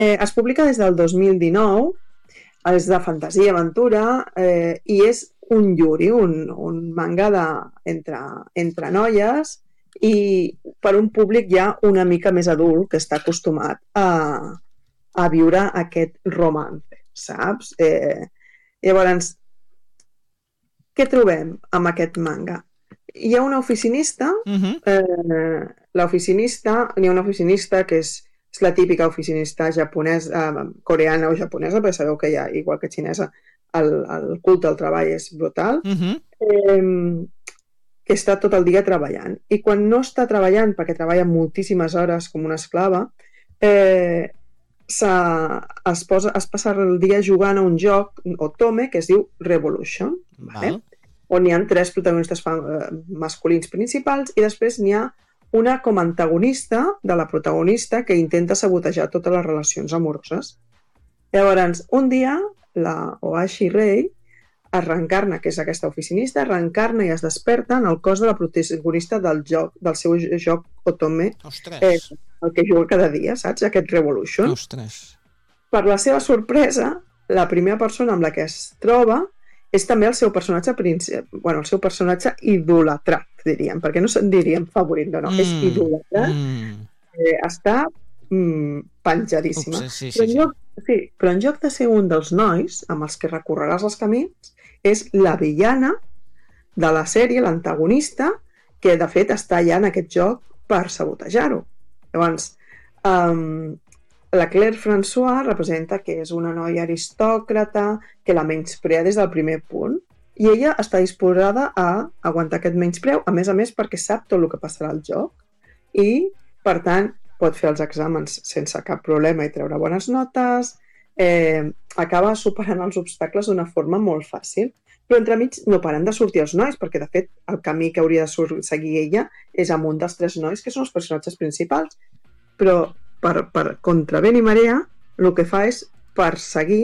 Es publica des del 2019, és de fantasia i aventura i és un yuri, un manga entre noies i per un públic ja una mica més adult que està acostumat a viure aquest romance, saps? Llavors, què trobem amb aquest manga? Hi ha una oficinista, n'hi ha una oficinista que és la típica oficinista japonesa, coreana o japonesa, perquè sabeu que ja, igual que xinesa, el culte al treball és brutal, que està tot el dia treballant. I quan no està treballant, perquè treballa moltíssimes hores com una esclava, es passa el dia jugant a un joc otome que es diu Revolution, on hi ha 3 protagonistes masculins principals i després n'hi ha una com a antagonista de la protagonista que intenta sabotejar totes les relacions amoroses. Llavors, un dia, la Oashi Rei es reencarna, que és aquesta oficinista, reencarna i es desperta en el cos de la protagonista del seu joc otome, el que juga cada dia, saps? Aquest Revolution. Per la seva sorpresa, la primera persona amb la que es troba és també el seu personatge el seu personatge idolatrat, diríem, perquè no se'n diríem favorit, no, és idolatrat. Està penjadíssima. Però en lloc de ser un dels nois amb els que recorreràs els camins, és la villana de la sèrie, l'antagonista, que de fet està allà en aquest joc per sabotejar-ho. Llavors, la Claire François representa que és una noia aristòcrata que la menysprea des del primer punt i ella està disposada a aguantar aquest menyspreu, a més perquè sap tot el que passarà al joc i, per tant, pot fer els exàmens sense cap problema i treure bones notes, acaba superant els obstacles d'una forma molt fàcil. Però entremig no paren de sortir els nois, perquè de fet el camí que hauria de seguir ella és amb un dels 3 nois que són els personatges principals, però per contra vent i marea, el que fa és perseguir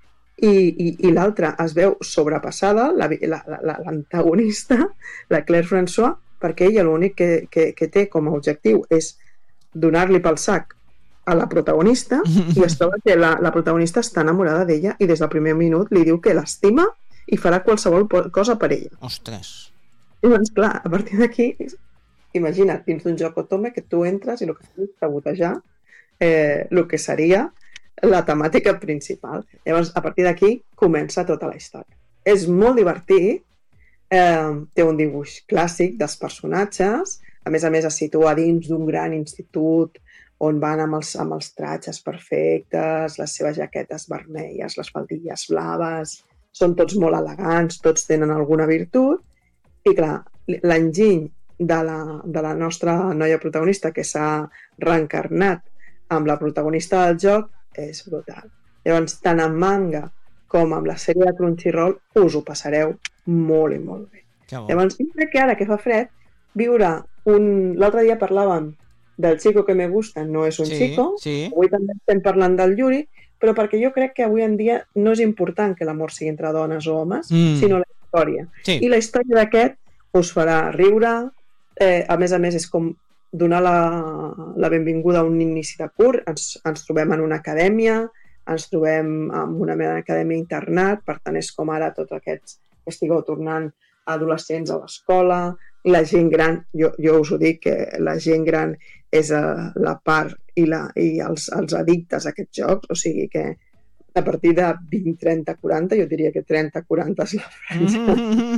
i l'altra es veu sobrepassada, l'antagonista, la Claire François, perquè ella l'únic que té com a objectiu és donar-li pel sac a la protagonista i es troba que la protagonista està enamorada d'ella i des del primer minut li diu que l'estima i farà qualsevol cosa per ella. Ostres! I doncs, clar, a partir d'aquí, imagina't, dins d'un joc otome que tu entres i el que fas és sabotejar el que seria la temàtica principal. Llavors, a partir d'aquí comença tota la història. És molt divertit, té un dibuix clàssic dels personatges, a més es situa dins d'un gran institut on van amb els tratges perfectes, les seves jaquetes vermelles, les faldilles blaves, són tots molt elegants, tots tenen alguna virtut, i clar, l'enginy de la nostra noia protagonista que s'ha reencarnat amb la protagonista del joc és brutal. Llavors, tant en manga com amb la sèrie de Crunchyroll us ho passareu molt i molt bé. Llavors, jo crec que ara que fa fred, viure l'altre dia parlàvem del Chico que me gusta, no és un chico, avui també estem parlant del Yuri, però perquè jo crec que avui en dia no és important que l'amor sigui entre dones o homes, sinó la història. I la història d'aquest us farà riure, a més és com donar la benvinguda a un inici de curs, ens trobem en una acadèmia, ens trobem en una mena d'acadèmia internat, per tant és com ara tots aquests que estigueu tornant adolescents a l'escola, la gent gran, jo us ho dic, que la gent gran és la part i els addictes a aquests jocs, o sigui que a partir de 20, 30, 40, jo diria que 30, 40 és la franja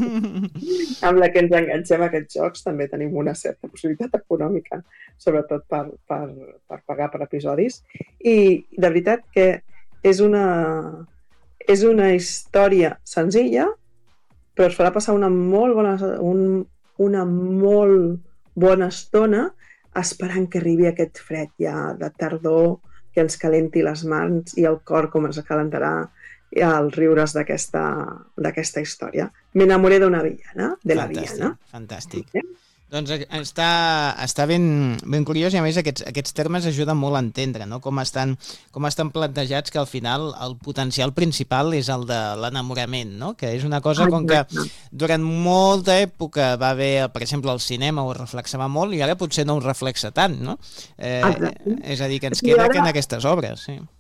amb la que ens enganxem a aquests jocs. També tenim una certa possibilitat econòmica, sobretot per pagar per episodis. I de veritat que és una història senzilla, però es farà passar una molt bona estona esperant que arribi aquest fred ja de tardor, que ens calenti les mans i el cor com ens calentarà als riures d'aquesta història. M'enamoré d'una villana, de la villana. Fantàstic. Doncs està ben curiós i a més aquests termes ajuden molt a entendre, no? Com estan plantejats, que al final el potencial principal és el de l'enamorament, no? Que és una cosa com que durant molta època va haver, per exemple, el cinema ho reflexava molt i ara potser no ho reflexa tant, no? És a dir, que ens queda que en aquestes obres, sí.